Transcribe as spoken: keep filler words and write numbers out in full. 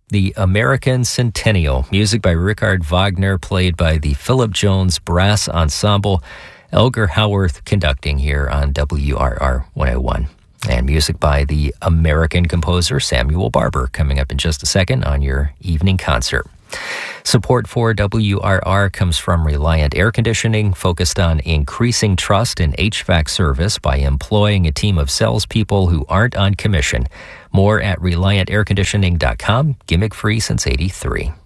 The American Centennial, music by Richard Wagner, played by the Philip Jones Brass Ensemble. Elgar Howarth conducting here on W R R one oh one. And music by the American composer Samuel Barber, coming up in just a second on your evening concert. Support for W R R comes from Reliant Air Conditioning, focused on increasing trust in H V A C service by employing a team of salespeople who aren't on commission. More at reliant air conditioning dot com, gimmick free since eighty-three.